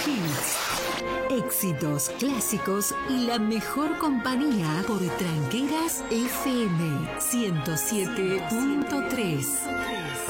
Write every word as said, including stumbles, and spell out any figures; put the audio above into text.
hits, éxitos, clásicos y la mejor compañía por Tranqueras F M ciento siete punto tres.